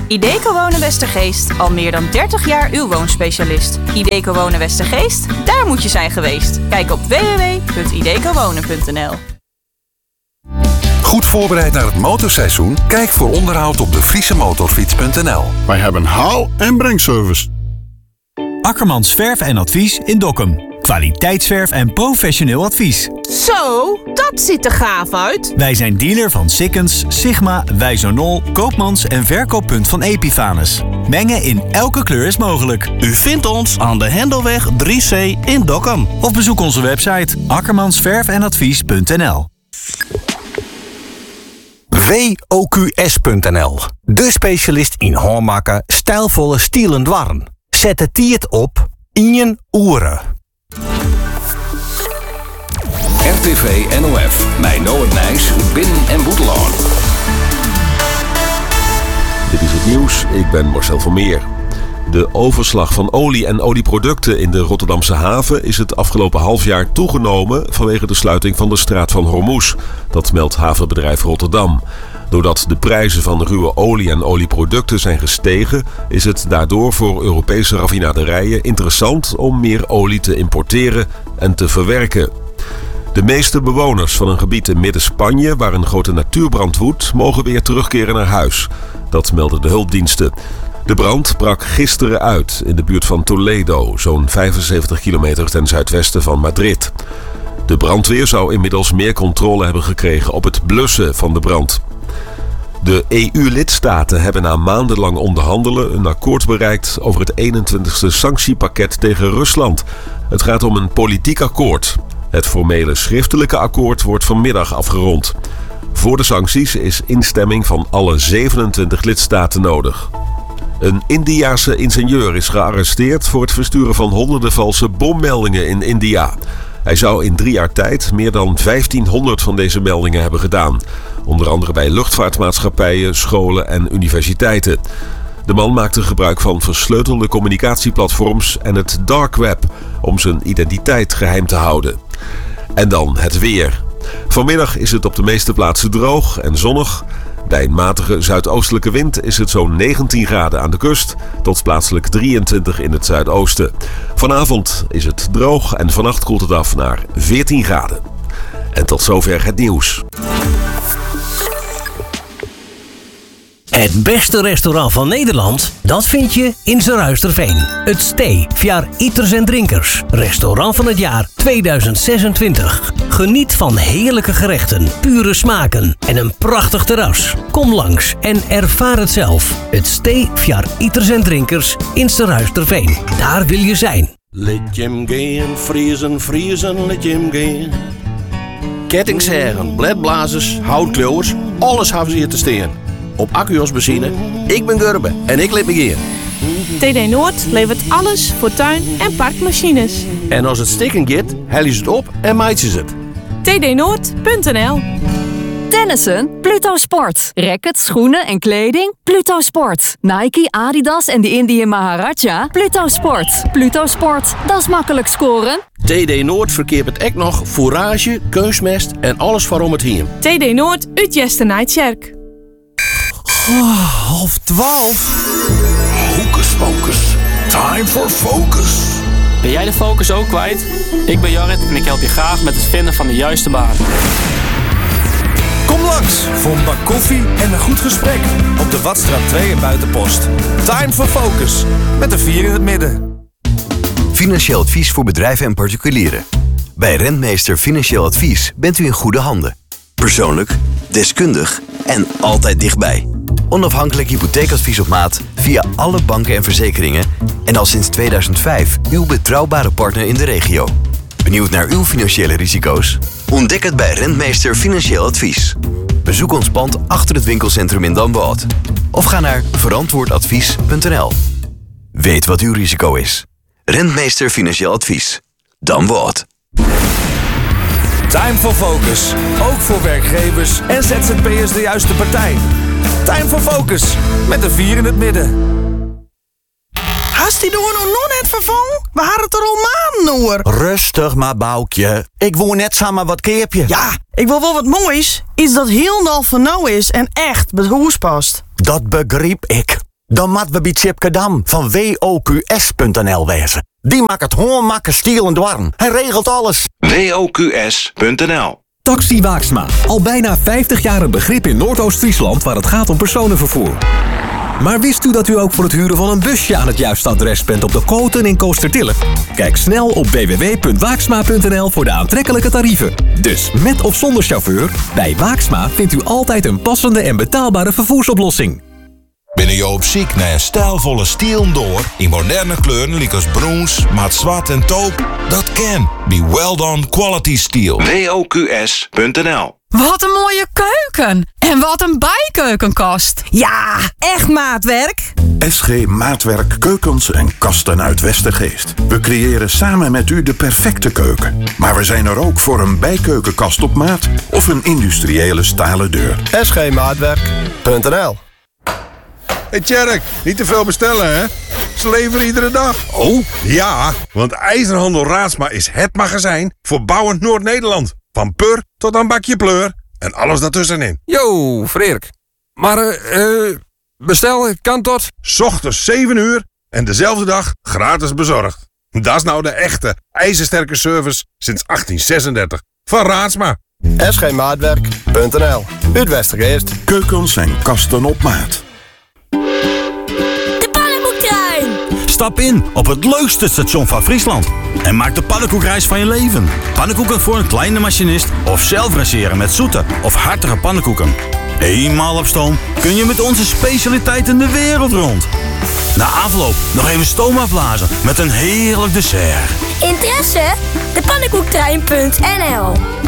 Ideco Wonen Westergeest, al meer dan 30 jaar uw woonspecialist. Ideco Wonen Westergeest, daar moet je zijn geweest. Kijk op www.idecowonen.nl. Goed voorbereid naar het motorseizoen? Kijk voor onderhoud op defriesemotorfiets.nl. Wij hebben haal- en brengservice. Akkermans Verf en Advies in Dokkum. Kwaliteitsverf en professioneel advies. Zo, dat ziet er gaaf uit. Wij zijn dealer van Sikkens, Sigma, Wijzonol, Koopmans en verkooppunt van Epifanus. Mengen in elke kleur is mogelijk. U vindt ons aan de Hendelweg 3C in Dokkum. Of bezoek onze website akkermansverfenadvies.nl. WOQS.nl. De specialist in hoormaken, stijlvolle stielen dwarren. Zet het tiert op in je oren. RTV NOF, mijn Noord Nijs, Binnen- en Boeteloon. Dit is het nieuws, ik ben Marcel Vermeer. De overslag van olie en olieproducten in de Rotterdamse haven is het afgelopen halfjaar toegenomen vanwege de sluiting van de straat van Hormuz. Dat meldt havenbedrijf Rotterdam. Doordat de prijzen van ruwe olie en olieproducten zijn gestegen, is het daardoor voor Europese raffinaderijen interessant om meer olie te importeren en te verwerken. De meeste bewoners van een gebied in Midden-Spanje waar een grote natuurbrand woedt, mogen weer terugkeren naar huis. Dat melden de hulpdiensten. De brand brak gisteren uit in de buurt van Toledo, zo'n 75 kilometer ten zuidwesten van Madrid. De brandweer zou inmiddels meer controle hebben gekregen op het blussen van de brand. De EU-lidstaten hebben na maandenlang onderhandelen een akkoord bereikt over het 21ste sanctiepakket tegen Rusland. Het gaat om een politiek akkoord. Het formele schriftelijke akkoord wordt vanmiddag afgerond. Voor de sancties is instemming van alle 27 lidstaten nodig. Een Indiase ingenieur is gearresteerd voor het versturen van honderden valse bommeldingen in India. Hij zou in 3 jaar tijd meer dan 1500 van deze meldingen hebben gedaan. Onder andere bij luchtvaartmaatschappijen, scholen en universiteiten. De man maakte gebruik van versleutelde communicatieplatforms en het dark web om zijn identiteit geheim te houden. En dan het weer. Vanmiddag is het op de meeste plaatsen droog en zonnig. Bij een matige zuidoostelijke wind is het zo'n 19 graden aan de kust tot plaatselijk 23 in het zuidoosten. Vanavond is het droog en vannacht koelt het af naar 14 graden. En tot zover het nieuws. Het beste restaurant van Nederland, dat vind je in Zeeruisterveen. Het Stee, via Eaters en Drinkers. Restaurant van het jaar 2026. Geniet van heerlijke gerechten, pure smaken en een prachtig terras. Kom langs en ervaar het zelf. Het Stee, via Eaters en Drinkers in Zeeruisterveen. Daar wil je zijn. Let je gaan, vriezen, vriezen, let je gaan. Kettingzagen, bledblazers, houtkleuwers, alles hebben ze hier te staan. Op Accuos benzine. Ik ben Gurbe en ik let me gaan. TD Noord levert alles voor tuin- en parkmachines. En als het stikken gaat, hellen ze het op en maaien ze het. tdnoord.nl. Tennissen? Pluto Sport. Rackets, schoenen en kleding? Pluto Sport. Nike, Adidas en de Indian Maharaja? Pluto Sport. Pluto Sport, dat is makkelijk scoren. TD Noord verkeert het ook nog fourage, keusmest en alles waarom het heen. TD Noord, Utjester Nightjerk. 11:30. Hocus pocus. Time for focus. Ben jij de focus ook kwijt? Ik ben Jarrit en ik help je graag met het vinden van de juiste baan. Kom langs voor een bak koffie en een goed gesprek op de Watstraat 2 in Buitenpost. Time for focus, met een 4 in het midden. Financieel advies voor bedrijven en particulieren. Bij Rentmeester Financieel Advies bent u in goede handen. Persoonlijk, deskundig en altijd dichtbij. Onafhankelijk hypotheekadvies op maat via alle banken en verzekeringen en al sinds 2005 uw betrouwbare partner in de regio. Benieuwd naar uw financiële risico's? Ontdek het bij Rentmeester Financieel Advies. Bezoek ons pand achter het winkelcentrum in Damwoude of ga naar verantwoordadvies.nl. Weet wat uw risico is. Rentmeester Financieel Advies. Damwoude. Time for focus, ook voor werkgevers en ZZP'ers de juiste partij. Time for focus, met een 4 in het midden. Hast die door nog net vervangen? We hadden het er al maanden hoor. Rustig maar, Boukje. Ik woon net samen wat keerpje. Ja, ik wil wel wat moois. Iets dat heel van nou is en echt bij het huis past. Dat begreep ik. Dan moeten we bij Tjipke Dam van WOQS.nl wezen. Die maakt het hoormakken, stiel en dwarren. Hij regelt alles. WOQS.nl. Taxi Waaksma. Al bijna 50 jaar een begrip in Noordoost-Friesland waar het gaat om personenvervoer. Maar wist u dat u ook voor het huren van een busje aan het juiste adres bent op de Koten in Koostertille? Kijk snel op www.waaksma.nl voor de aantrekkelijke tarieven. Dus met of zonder chauffeur, bij Waaksma vindt u altijd een passende en betaalbare vervoersoplossing. Ben je op zoek naar een stijlvolle stiel door in moderne kleuren als brons, mat zwart en taupe? Dat kan bij Well Done Quality Steel. WOQS.nl. Wat een mooie keuken! En wat een bijkeukenkast! Ja, echt maatwerk! SG Maatwerk Keukens en Kasten uit Westergeest. We creëren samen met u de perfecte keuken. Maar we zijn er ook voor een bijkeukenkast op maat of een industriële stalen deur. sgmaatwerk.nl. Hey Tjerk, niet te veel bestellen, hè? Ze leveren iedere dag. Oh? Ja, want IJzerhandel Raadsma is het magazijn voor bouwend Noord-Nederland. Van pur tot aan bakje pleur en alles daartussenin. Yo, Freek. Maar, bestel kan tot? 's Ochtends 7 uur en dezelfde dag gratis bezorgd. Dat is nou de echte ijzersterke service sinds 1836. Van Raadsma. sgmaatwerk.nl. Uit Westergeest. Keukens en kasten op maat. Stap in op het leukste station van Friesland en maak de pannenkoekreis van je leven. Pannenkoeken voor een kleine machinist of zelf raceren met zoete of hartige pannenkoeken. Eenmaal op stoom kun je met onze specialiteiten de wereld rond. Na afloop nog even stoom afblazen met een heerlijk dessert. Interesse? De pannenkoektrein.nl.